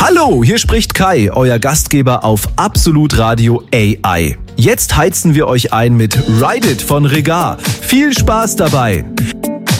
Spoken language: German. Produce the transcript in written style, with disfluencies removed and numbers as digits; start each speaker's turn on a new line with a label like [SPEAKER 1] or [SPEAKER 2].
[SPEAKER 1] Hallo, hier spricht Kai, euer Gastgeber auf Absolut Radio AI. Jetzt heizen wir euch ein mit Ride It von Regard. Viel Spaß dabei!